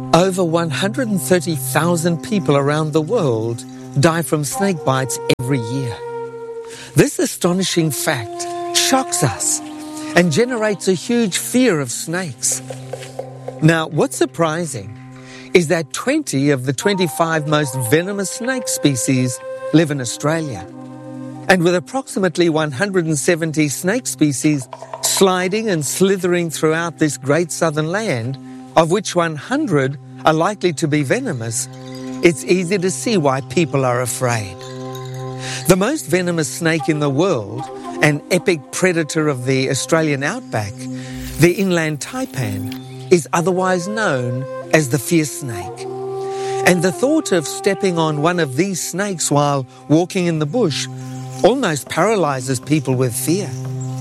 Over 130,000 people around the world die from snake bites every year. This astonishing fact shocks us and generates a huge fear of snakes. Now, what's surprising is that 20 of the 25 most venomous snake species live in Australia. And with approximately 170 snake species sliding and slithering throughout this great southern land, of which 100 are likely to be venomous, it's easy to see why people are afraid. The most venomous snake in the world, an epic predator of the Australian outback, the inland taipan, is otherwise known as the fierce snake. And the thought of stepping on one of these snakes while walking in the bush almost paralyzes people with fear.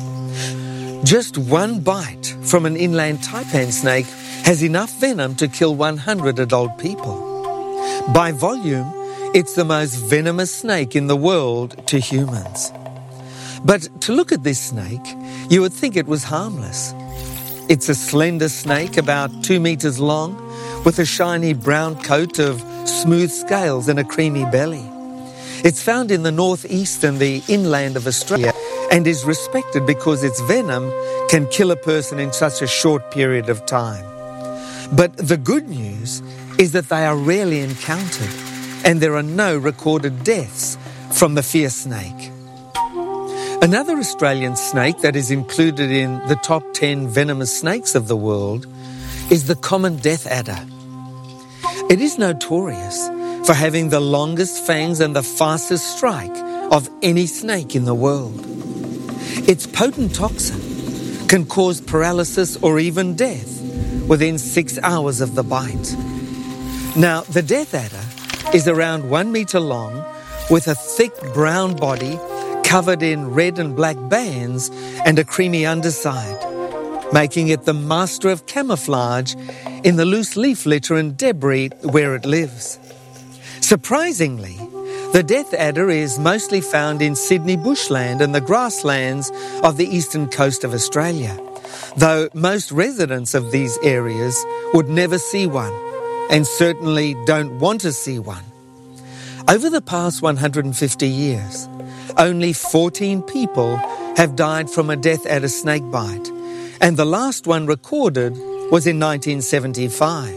Just one bite from an inland taipan snake has enough venom to kill 100 adult people. By volume, it's the most venomous snake in the world to humans. But to look at this snake, you would think it was harmless. It's a slender snake about 2 meters long, with a shiny brown coat of smooth scales and a creamy belly. It's found in the northeast and the inland of Australia and is respected because its venom can kill a person in such a short period of time. But the good news is that they are rarely encountered and there are no recorded deaths from the fierce snake. Another Australian snake that is included in the top 10 venomous snakes of the world is the common death adder. It is notorious for having the longest fangs and the fastest strike of any snake in the world. Its potent toxin can cause paralysis or even death within 6 hours of the bite. Now, the death adder is around 1 meter long with a thick brown body covered in red and black bands and a creamy underside, making it the master of camouflage in the loose leaf litter and debris where it lives. Surprisingly, the death adder is mostly found in Sydney bushland and the grasslands of the eastern coast of Australia, though most residents of these areas would never see one and certainly don't want to see one. Over the past 150 years, only 14 people have died from a death adder snake bite, and the last one recorded was in 1975.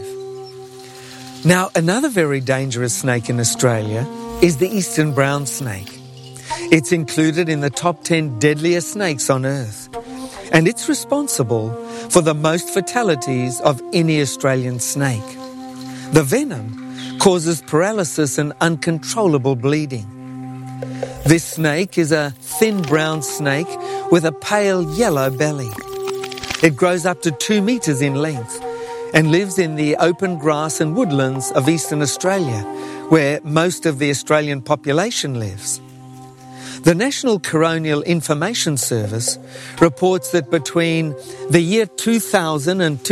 Now, another very dangerous snake in Australia is the eastern brown snake. It's included in the top 10 deadliest snakes on Earth, and it's responsible for the most fatalities of any Australian snake. The venom causes paralysis and uncontrollable bleeding. This snake is a thin brown snake with a pale yellow belly. It grows up to 2 meters in length and lives in the open grass and woodlands of eastern Australia, where most of the Australian population lives. The National Coronial Information Service reports that between the year 2000 and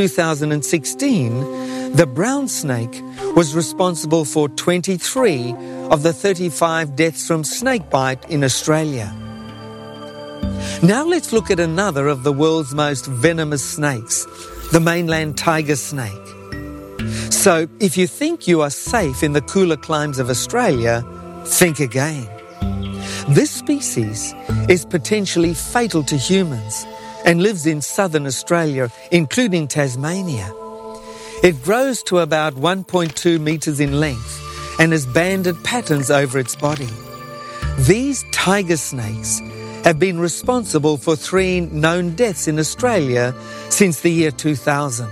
2016, the brown snake was responsible for 23 of the 35 deaths from snakebite in Australia. Now let's look at another of the world's most venomous snakes, the mainland tiger snake. So if you think you are safe in the cooler climes of Australia, think again. This species is potentially fatal to humans and lives in southern Australia, including Tasmania. It grows to about 1.2 meters in length and has banded patterns over its body. These tiger snakes have been responsible for 3 known deaths in Australia since the year 2000.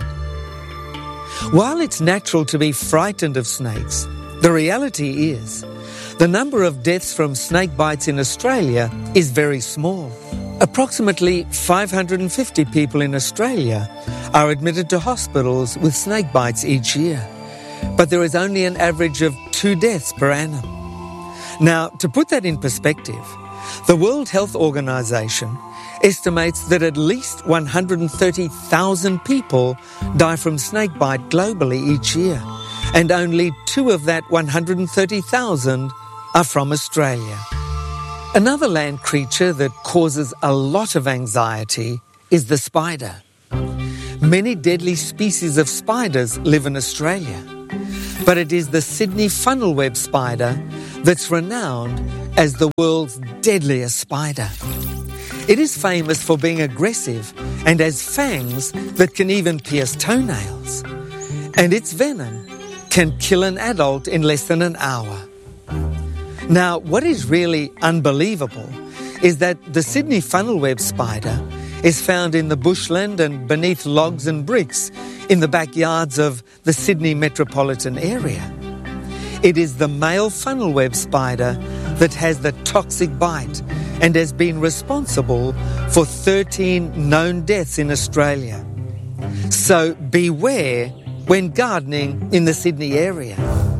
While it's natural to be frightened of snakes, the reality is the number of deaths from snake bites in Australia is very small. Approximately 550 people in Australia are admitted to hospitals with snake bites each year, but there is only an average of 2 deaths per annum. Now, to put that in perspective, the World Health Organization estimates that at least 130,000 people die from snakebite globally each year, and only 2 of that 130,000 are from Australia. Another land creature that causes a lot of anxiety is the spider. Many deadly species of spiders live in Australia, but it is the Sydney funnel-web spider that's renowned as the world's deadliest spider. It is famous for being aggressive and has fangs that can even pierce toenails. And its venom can kill an adult in less than an hour. Now, what is really unbelievable is that the Sydney funnel-web spider is found in the bushland and beneath logs and bricks in the backyards of the Sydney metropolitan area. It is the male funnel-web spider that has the toxic bite and has been responsible for 13 known deaths in Australia. So beware when gardening in the Sydney area.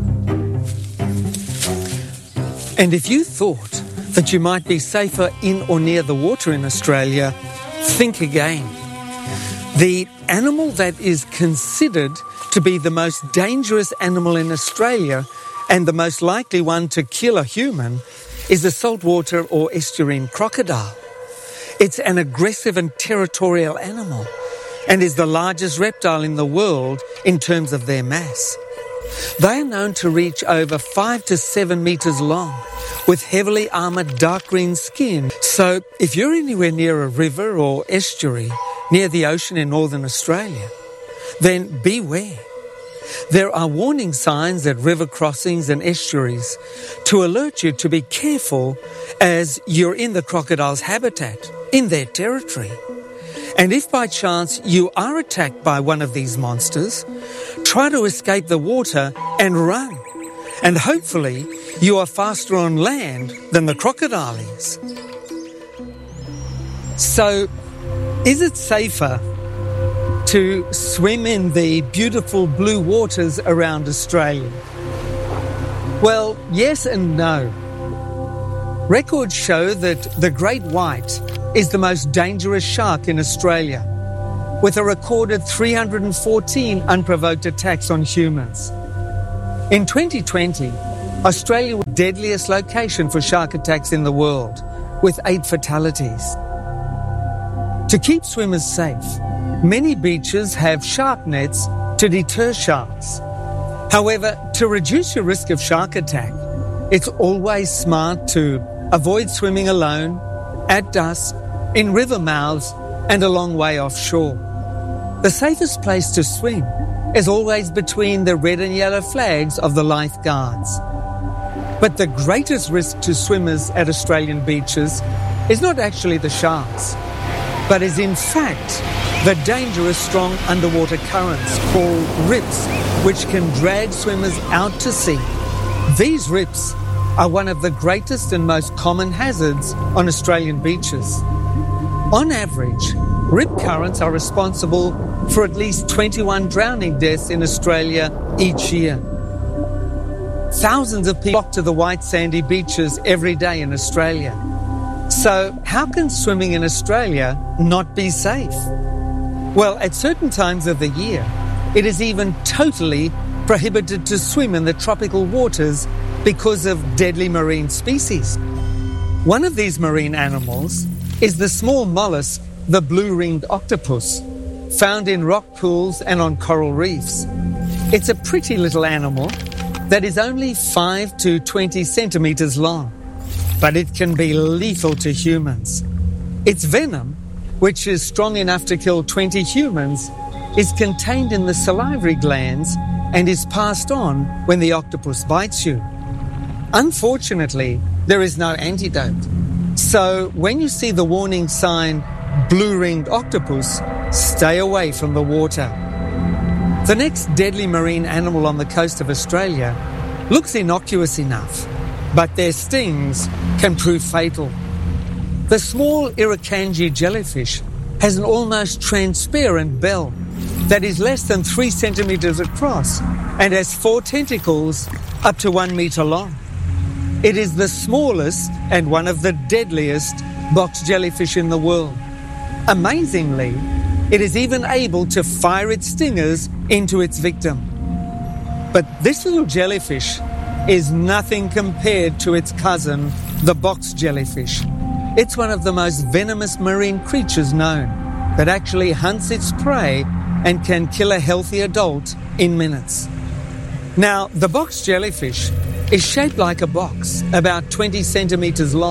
And if you thought that you might be safer in or near the water in Australia, think again. The animal that is considered to be the most dangerous animal in Australia and the most likely one to kill a human is the saltwater or estuarine crocodile. It's an aggressive and territorial animal and is the largest reptile in the world in terms of their mass. They are known to reach over 5 to 7 meters long with heavily armoured dark green skin. So if you're anywhere near a river or estuary near the ocean in northern Australia, then beware. There are warning signs at river crossings and estuaries to alert you to be careful as you're in the crocodile's habitat, in their territory. And if by chance you are attacked by one of these monsters, try to escape the water and run. And hopefully you are faster on land than the crocodile is. So, is it safer to swim in the beautiful blue waters around Australia? Well, yes and no. Records show that the great white is the most dangerous shark in Australia, with a recorded 314 unprovoked attacks on humans. In 2020, Australia was the deadliest location for shark attacks in the world, with 8 fatalities. To keep swimmers safe, many beaches have shark nets to deter sharks. However, to reduce your risk of shark attack, it's always smart to avoid swimming alone, at dusk, in river mouths, and a long way offshore. The safest place to swim is always between the red and yellow flags of the lifeguards. But the greatest risk to swimmers at Australian beaches is not actually the sharks, but is in fact the dangerous strong underwater currents called rips, which can drag swimmers out to sea. These rips are one of the greatest and most common hazards on Australian beaches. On average, rip currents are responsible for at least 21 drowning deaths in Australia each year. Thousands of people flock to the white sandy beaches every day in Australia. So how can swimming in Australia not be safe? Well, at certain times of the year, it is even totally prohibited to swim in the tropical waters because of deadly marine species. One of these marine animals is the small mollusk, the blue-ringed octopus, found in rock pools and on coral reefs. It's a pretty little animal that is only 5 to 20 centimeters long, but it can be lethal to humans. Its venom, which is strong enough to kill 20 humans, is contained in the salivary glands and is passed on when the octopus bites you. Unfortunately, there is no antidote. So when you see the warning sign, blue-ringed octopus, stay away from the water. The next deadly marine animal on the coast of Australia looks innocuous enough, but their stings can prove fatal. The small Irukandji jellyfish has an almost transparent bell that is less than 3 centimeters across and has 4 tentacles up to 1 meter long. It is the smallest and one of the deadliest box jellyfish in the world. Amazingly, it is even able to fire its stingers into its victim. But this little jellyfish is nothing compared to its cousin, the box jellyfish. It's one of the most venomous marine creatures known that actually hunts its prey and can kill a healthy adult in minutes. Now, the box jellyfish is shaped like a box, about 20 centimeters long.